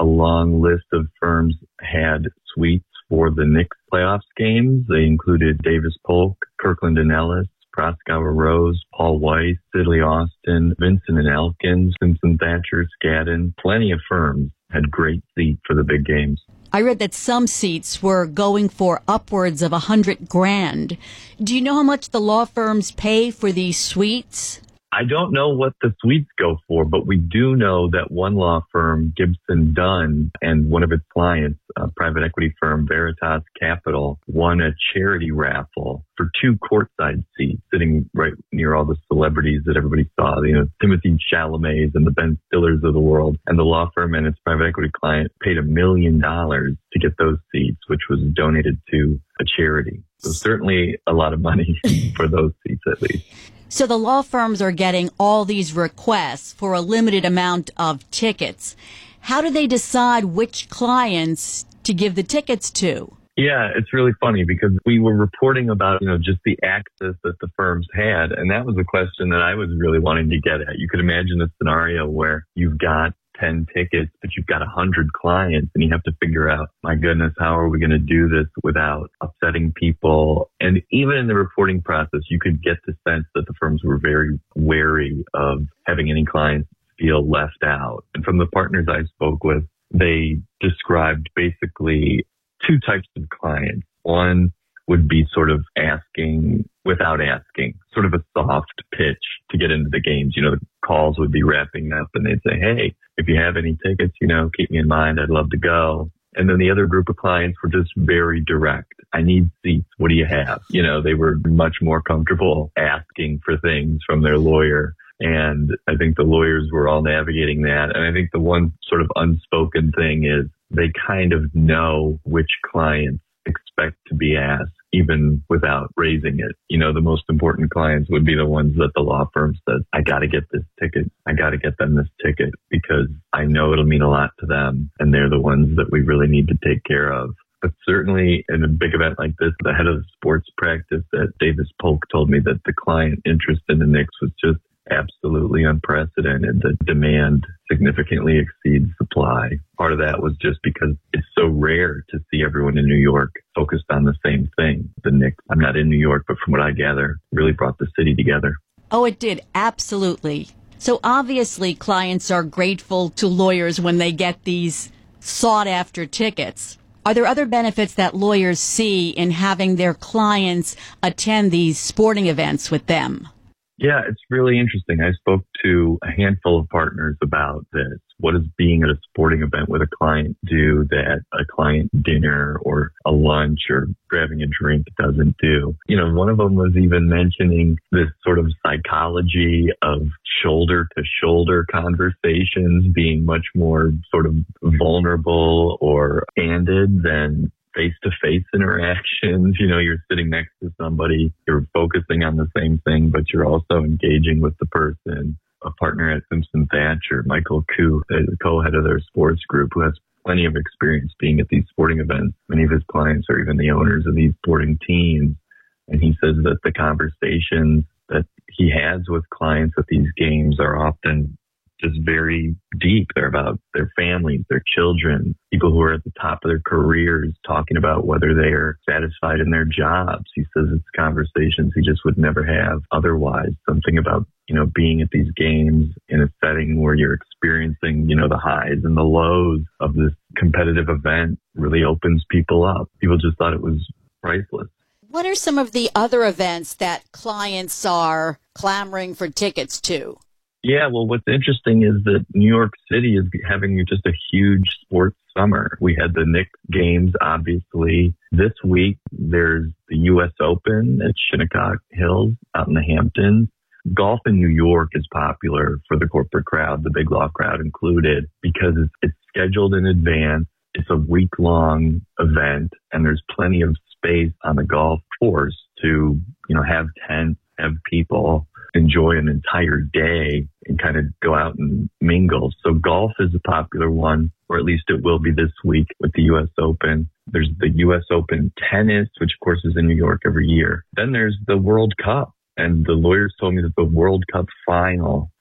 a long list of firms had suites for the Knicks playoffs games. They included Davis Polk, Kirkland and Ellis, Proskauer Rose, Paul Weiss, Sidley Austin, Vincent and Elkins, Simpson Thatcher, Skadden. Plenty of firms had great seats for the big games. I read that some seats were going for upwards of $100,000. Do you know how much the law firms pay for these suites? I don't know what the suites go for, but we do know that one law firm, Gibson Dunn, and one of its clients, a private equity firm, Veritas Capital, won a charity raffle for 2 courtside seats sitting right near all the celebrities that everybody saw, Timothy Chalamet and the Ben Stillers of the world. And the law firm and its private equity client paid $1 million to get those seats, which was donated to a charity. So certainly a lot of money for those seats, at least. So the law firms are getting all these requests for a limited amount of tickets. How do they decide which clients to give the tickets to? Yeah, it's really funny because we were reporting about, just the access that the firms had. And that was a question that I was really wanting to get at. You could imagine a scenario where you've got 10 tickets, but you've got 100 clients and you have to figure out, my goodness, how are we going to do this without upsetting people? And even in the reporting process, you could get the sense that the firms were very wary of having any clients feel left out. And from the partners I spoke with, they described basically 2 types of clients. One would be sort of asking without asking, sort of a soft pitch to get into the games. The calls would be wrapping up and they'd say, hey, if you have any tickets, keep me in mind. I'd love to go. And then the other group of clients were just very direct. I need seats. What do you have? They were much more comfortable asking for things from their lawyer. And I think the lawyers were all navigating that. And I think the one sort of unspoken thing is they kind of know which clients expect to be asked, even without raising it. The most important clients would be the ones that the law firm says, I got to get this ticket. I got to get them this ticket because I know it'll mean a lot to them. And they're the ones that we really need to take care of. But certainly in a big event like this, the head of the sports practice at Davis Polk told me that the client interest in the Knicks was just absolutely unprecedented. The demand significantly exceeds supply. Part of that was just because it's so rare to see everyone in New York focused on the same thing. The Knicks, I'm not in New York, but from what I gather, really brought the city together. Oh, it did. Absolutely. So obviously clients are grateful to lawyers when they get these sought after tickets. Are there other benefits that lawyers see in having their clients attend these sporting events with them? Yeah, it's really interesting. I spoke to a handful of partners about this. What does being at a sporting event with a client do that a client dinner or a lunch or grabbing a drink doesn't do? One of them was even mentioning this sort of psychology of shoulder to shoulder conversations being much more sort of vulnerable or candid than face-to-face interactions. You're sitting next to somebody, you're focusing on the same thing, but you're also engaging with the person. A partner at Simpson Thatcher, Michael Koo, the co-head of their sports group, who has plenty of experience being at these sporting events. Many of his clients are even the owners of these sporting teams. And he says that the conversations that he has with clients at these games are often just very deep. They're about their families, their children, people who are at the top of their careers, talking about whether they are satisfied in their jobs. He says it's conversations he just would never have otherwise. Something about, being at these games in a setting where you're experiencing, the highs and the lows of this competitive event really opens people up. People just thought it was priceless. What are some of the other events that clients are clamoring for tickets to? Yeah, well, what's interesting is that New York City is having just a huge sports summer. We had the Knicks games, obviously. This week, there's the U.S. Open at Shinnecock Hills out in the Hamptons. Golf in New York is popular for the corporate crowd, the big law crowd included, because it's scheduled in advance. It's a week-long event, and there's plenty of space on the golf course to, have tents, have people enjoy an entire day and kind of go out and mingle. So golf is a popular one, or at least it will be this week with the U.S. Open. There's the U.S. Open tennis, which of course is in New York every year. Then there's the World Cup. And the lawyers told me that the World Cup final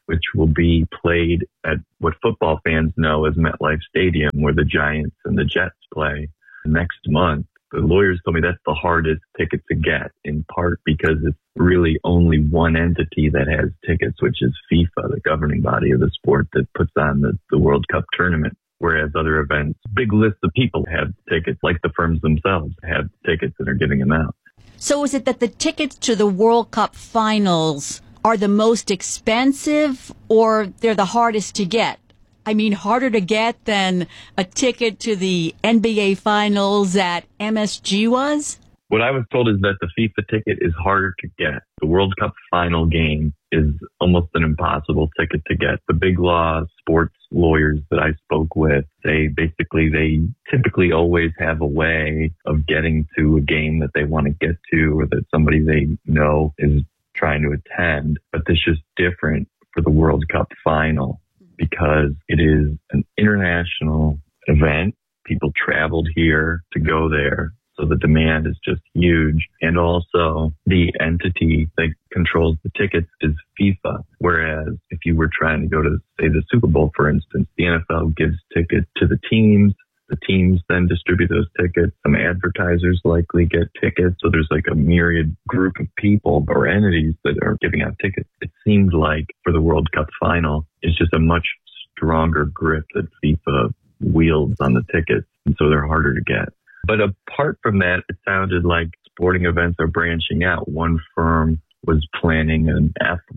which will be played at what football fans know as MetLife Stadium, where the Giants and the Jets play next month. The lawyers told me that's the hardest ticket to get, in part because it's really only one entity that has tickets, which is FIFA, the governing body of the sport that puts on the World Cup tournament. Whereas other events, big lists of people have tickets, like the firms themselves have tickets and are giving them out. So is it that the tickets to the World Cup finals are the most expensive, or they're the hardest to get? I mean, harder to get than a ticket to the NBA finals at MSG was? What I was told is that the FIFA ticket is harder to get. The World Cup final game is almost an impossible ticket to get. The big law sports lawyers that I spoke with say basically they typically always have a way of getting to a game that they want to get to, or that somebody they know is trying to attend. But this is different for the World Cup final because it is an international event. People traveled here to go there. So the demand is just huge. And also the entity that controls the tickets is FIFA. Whereas if you were trying to go to, say, the Super Bowl, for instance, the NFL gives tickets to the teams. The teams then distribute those tickets. Some advertisers likely get tickets. So there's like a myriad group of people or entities that are giving out tickets. It seemed like for the World Cup final, it's just a much stronger grip that FIFA wields on the tickets. And so they're harder to get. But apart from that, it sounded like sporting events are branching out. One firm was planning an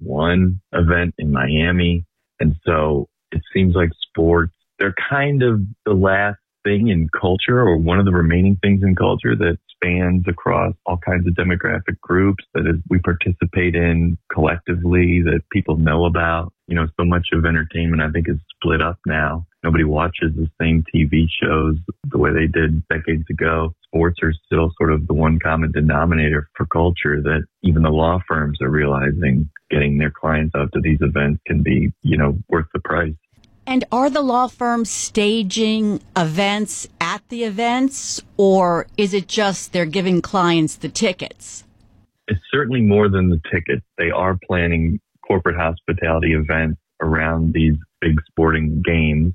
F1 event in Miami. And so it seems like sports, they're kind of the last thing in culture, or one of the remaining things in culture that spans across all kinds of demographic groups that is, we participate in collectively, that people know about. You know, so much of entertainment, I think, is split up now. Nobody watches the same TV shows the way they did decades ago. Sports are still sort of the one common denominator for culture that even the law firms are realizing getting their clients out to these events can be, you know, worth the price. And are the law firms staging events at the events, or is it just they're giving clients the tickets? It's certainly more than the tickets. They are planning corporate hospitality events around these big sporting games,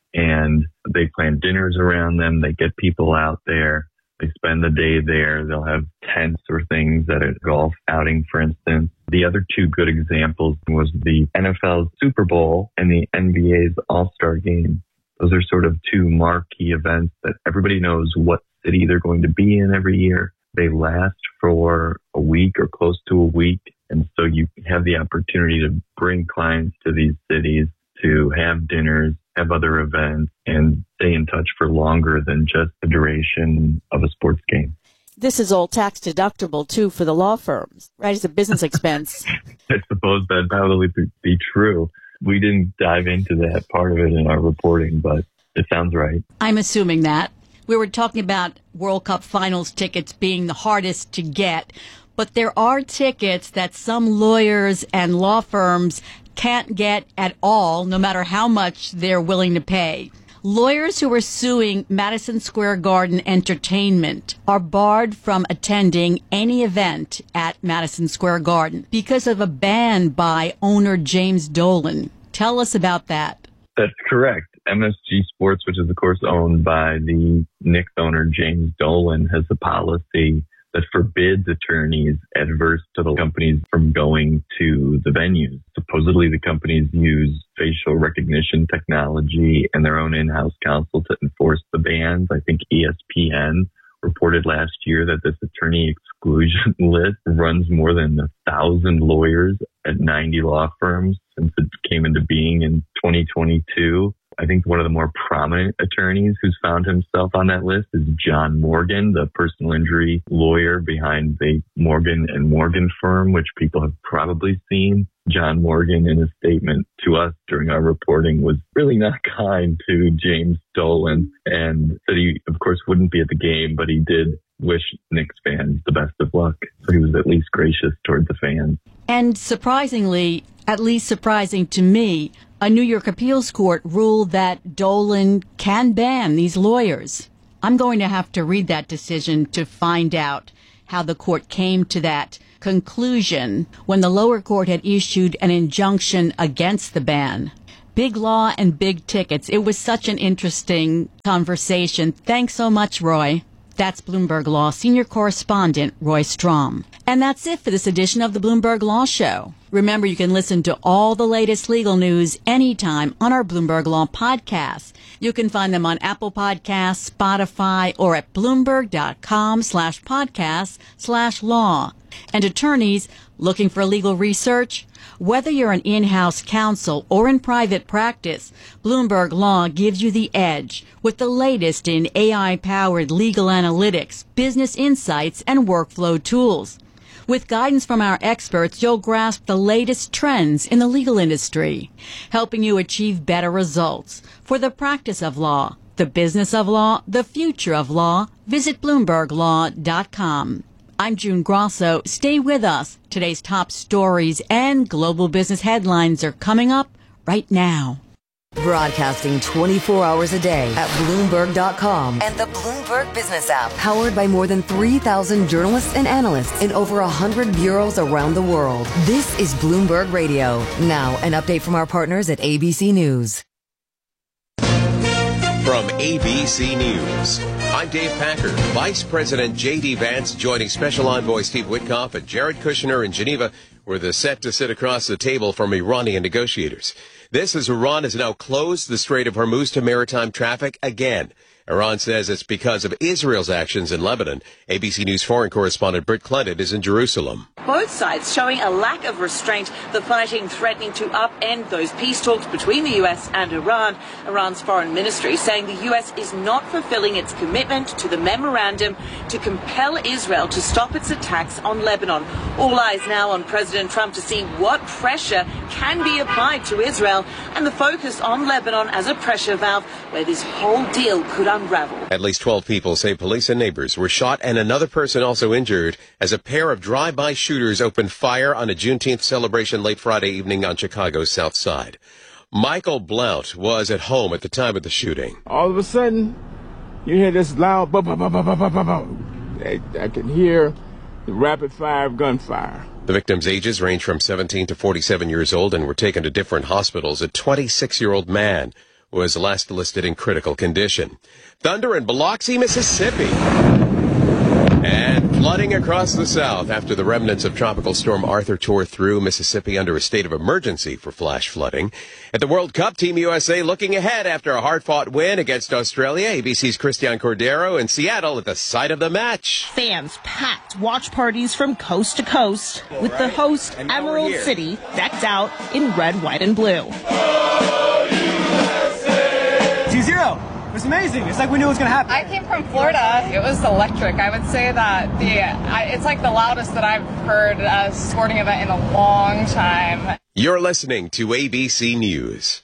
and they plan dinners around them. They get people out there. They spend the day there. They'll have tents or things at a golf outing, for instance. The other two good examples was the NFL's Super Bowl and the NBA's All-Star Game. Those are sort of two marquee events that everybody knows what city they're going to be in every year. They last for a week or close to a week. And so you have the opportunity to bring clients to these cities, to have dinners, have other events, and stay in touch for longer than just the duration of a sports game. This is all tax deductible, too, for the law firms, right? It's a business expense. I suppose that'd probably be true. We didn't dive into that part of it in our reporting, but it sounds right. I'm assuming that. We were talking about World Cup finals tickets being the hardest to get, but there are tickets that some lawyers and law firms can't get at all, no matter how much they're willing to pay. Lawyers who are suing Madison Square Garden Entertainment are barred from attending any event at Madison Square Garden because of a ban by owner James Dolan. Tell us about that. That's correct. MSG Sports, which is, of course, owned by the Knicks owner James Dolan, has a policy that forbids attorneys adverse to the companies from going to the venues. Supposedly, the companies use facial recognition technology and their own in-house counsel to enforce the bans. I think ESPN reported last year that this attorney exclusion list runs more than 1,000 lawyers at 90 law firms since it came into being in 2022. I think one of the more prominent attorneys who's found himself on that list is John Morgan, the personal injury lawyer behind the Morgan & Morgan firm, which people have probably seen. John Morgan, in a statement to us during our reporting, was really not kind to James Dolan and said he, of course, wouldn't be at the game, but he did wish Knicks fans the best of luck. So he was at least gracious toward the fans. And surprisingly, at least surprising to me, a New York appeals court ruled that Dolan can ban these lawyers. I'm going to have to read that decision to find out how the court came to that conclusion when the lower court had issued an injunction against the ban. Big law and big tickets. It was such an interesting conversation. Thanks so much, Roy. That's Bloomberg Law senior correspondent Roy Strom. And that's it for this edition of the Bloomberg Law Show. Remember, you can listen to all the latest legal news anytime on our Bloomberg Law podcasts. You can find them on Apple Podcasts, Spotify, or at Bloomberg.com/podcast/law. And attorneys looking for legal research? Whether you're an in-house counsel or in private practice, Bloomberg Law gives you the edge with the latest in AI-powered legal analytics, business insights, and workflow tools. With guidance from our experts, you'll grasp the latest trends in the legal industry, helping you achieve better results for the practice of law, the business of law, the future of law. Visit BloombergLaw.com. I'm June Grosso. Stay with us. Today's top stories and global business headlines are coming up right now. Broadcasting 24 hours a day at Bloomberg.com and the Bloomberg Business app. Powered by more than 3,000 journalists and analysts in over 100 bureaus around the world. This is Bloomberg Radio. Now, an update from our partners at ABC News. From ABC News, I'm Dave Packer. Vice President J.D. Vance joining Special Envoy Steve Witkoff and Jared Kushner in Geneva, where they're set to sit across the table from Iranian negotiators. This as Iran has now closed the Strait of Hormuz to maritime traffic again. Iran says it's because of Israel's actions in Lebanon. ABC News foreign correspondent Britt Clinton is in Jerusalem. Both sides showing a lack of restraint, the fighting threatening to upend those peace talks between the U.S. and Iran. Iran's foreign ministry saying the U.S. is not fulfilling its commitment to the memorandum to compel Israel to stop its attacks on Lebanon. All eyes now on President Trump to see what pressure can be applied to Israel and the focus on Lebanon as a pressure valve where this whole deal could unravel. At least 12 people, say police and neighbors, were shot and another person also injured as a pair of drive-by shooters opened fire on a Juneteenth celebration late Friday evening on Chicago's South Side. Michael Blount was at home at the time of the shooting. All of a sudden, you hear this loud I can hear the rapid fire of gunfire. The victims' ages range from 17 to 47 years old and were taken to different hospitals. A 26-year-old man was last listed in critical condition. Thunder in Biloxi, Mississippi. And flooding across the south after the remnants of Tropical Storm Arthur tore through Mississippi under a state of emergency for flash flooding. At the World Cup, Team USA looking ahead after a hard-fought win against Australia. ABC's Christian Cordero in Seattle at the site of the match. Fans packed watch parties from coast to coast with the host Emerald City decked out in red, white, and blue. 2-0. It was amazing. It's like we knew it was going to happen. I came from Florida. It was electric. I would say that it's like the loudest that I've heard a sporting event in a long time. You're listening to ABC News.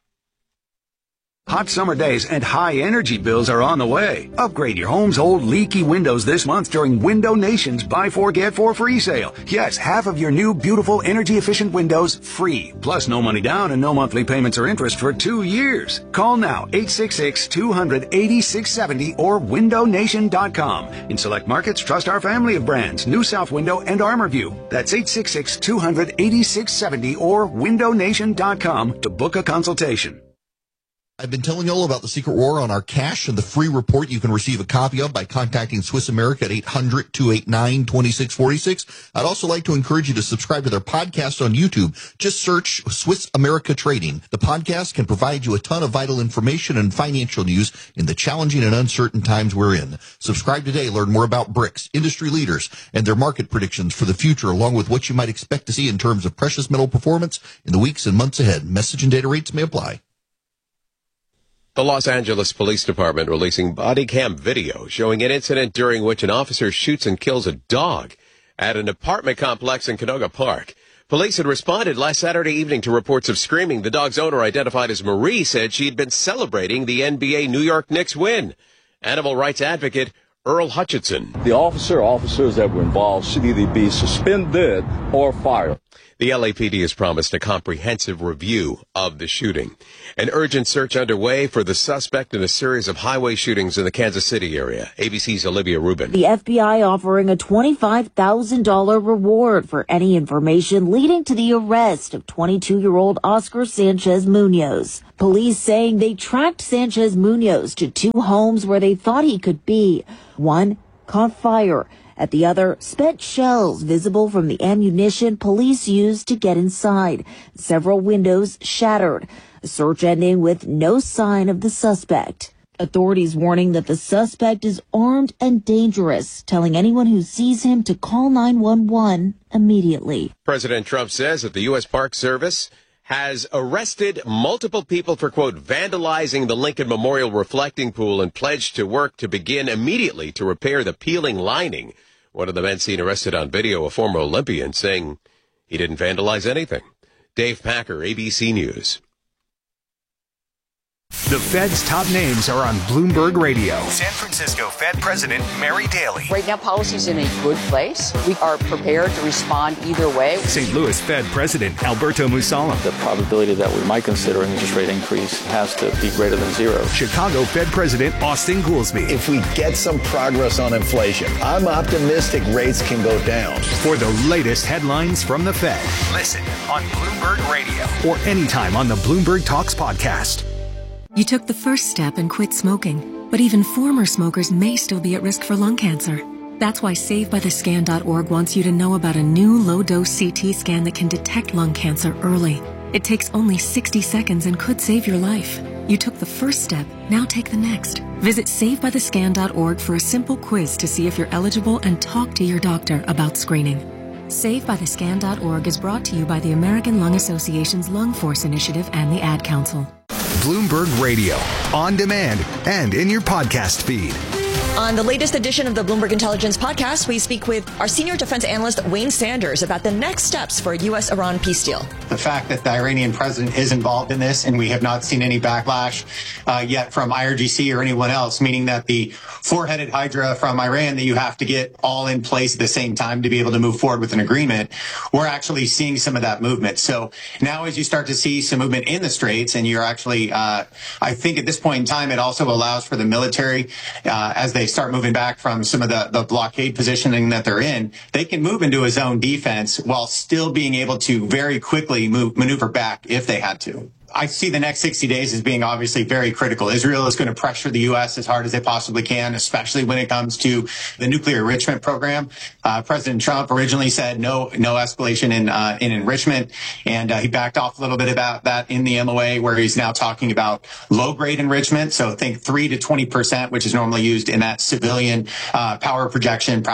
Hot summer days and high energy bills are on the way. Upgrade your home's old leaky windows this month during Window Nation's Buy 4 Get 4 free sale. Yes, half of your new beautiful energy efficient windows free. Plus no money down and no monthly payments or interest for 2 years. Call now 866-200-8670 or windownation.com. In select markets, trust our family of brands, New South Window and ArmorView. That's 866-200-8670 or windownation.com to book a consultation. I've been telling you all about the Secret War on our cash and the free report you can receive a copy of by contacting Swiss America at 800-289-2646. I'd also like to encourage you to subscribe to their podcast on YouTube. Just search Swiss America Trading. The podcast can provide you a ton of vital information and financial news in the challenging and uncertain times we're in. Subscribe today. Learn more about BRICS, industry leaders, and their market predictions for the future, along with what you might expect to see in terms of precious metal performance in the weeks and months ahead. Message and data rates may apply. The Los Angeles Police Department releasing body cam video showing an incident during which an officer shoots and kills a dog at an apartment complex in Canoga Park. Police had responded last Saturday evening to reports of screaming. The dog's owner, identified as Marie, said she'd been celebrating the NBA New York Knicks win. Animal rights advocate Earl Hutchinson. The officers that were involved should either be suspended or fired. The LAPD has promised a comprehensive review of the shooting. An urgent search underway for the suspect in a series of highway shootings in the Kansas City area. ABC's Olivia Rubin. The FBI offering a $25,000 reward for any information leading to the arrest of 22-year-old Oscar Sanchez Munoz. Police saying they tracked Sanchez Munoz to 2 homes where they thought he could be. One caught fire. At the other, spent shells visible from the ammunition police used to get inside. Several windows shattered. A search ending with no sign of the suspect. Authorities warning that the suspect is armed and dangerous, telling anyone who sees him to call 911 immediately. President Trump says that the U.S. Park Service has arrested multiple people for, quote, vandalizing the Lincoln Memorial reflecting pool and pledged to work to begin immediately to repair the peeling lining. One of the men seen arrested on video, a former Olympian, saying he didn't vandalize anything. Dave Packer, ABC News. The Fed's top names are on Bloomberg Radio. San Francisco Fed President Mary Daly. Right now, policy's in a good place. We are prepared to respond either way. St. Louis Fed President Alberto Musalem. The probability that we might consider an interest rate increase has to be greater than 0. Chicago Fed President Austin Goolsbee. If we get some progress on inflation, I'm optimistic rates can go down. For the latest headlines from the Fed. Listen on Bloomberg Radio. Or anytime on the Bloomberg Talks podcast. You took the first step and quit smoking, but even former smokers may still be at risk for lung cancer. That's why SaveByTheScan.org wants you to know about a new low-dose CT scan that can detect lung cancer early. It takes only 60 seconds and could save your life. You took the first step, now take the next. Visit SaveByTheScan.org for a simple quiz to see if you're eligible and talk to your doctor about screening. SaveByTheScan.org is brought to you by the American Lung Association's Lung Force Initiative and the Ad Council. Bloomberg Radio, on demand and in your podcast feed. On the latest edition of the Bloomberg Intelligence Podcast, we speak with our senior defense analyst, Wayne Sanders, about the next steps for a U.S.-Iran peace deal. The fact that the Iranian president is involved in this, and we have not seen any backlash yet from IRGC or anyone else, meaning that the four-headed hydra from Iran that you have to get all in place at the same time to be able to move forward with an agreement, we're actually seeing some of that movement. So now as you start to see some movement in the Straits, and you're actually, I think at this point in time, it also allows for the military, as they start moving back from some of the blockade positioning that they're in, they can move into a zone defense while still being able to very quickly maneuver back if they had to. I see the next 60 days as being obviously very critical. Israel is going to pressure the U.S. as hard as they possibly can, especially when it comes to the nuclear enrichment program. President Trump originally said no escalation in enrichment, and he backed off a little bit about that in the MOA, where he's now talking about low-grade enrichment. So think 3 to 20%, which is normally used in that civilian power production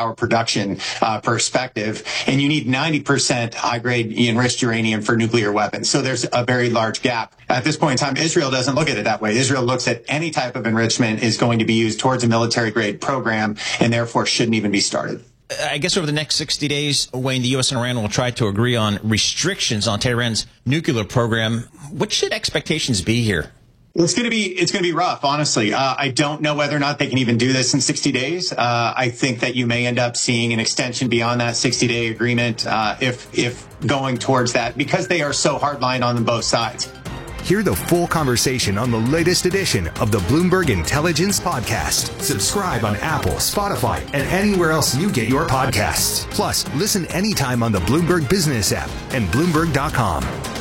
perspective. And you need 90% high-grade enriched uranium for nuclear weapons. So there's a very large gap. At this point in time, Israel doesn't look at it that way. Israel looks at any type of enrichment is going to be used towards a military-grade program and therefore shouldn't even be started. I guess over the next 60 days, Wayne, the U.S. and Iran will try to agree on restrictions on Tehran's nuclear program. What should expectations be here? It's going to be rough, honestly. I don't know whether or not they can even do this in 60 days. I think that you may end up seeing an extension beyond that 60-day agreement if going towards that, because they are so hardline on both sides. Hear the full conversation on the latest edition of the Bloomberg Intelligence Podcast. Subscribe on Apple, Spotify, and anywhere else you get your podcasts. Plus, listen anytime on the Bloomberg Business app and Bloomberg.com.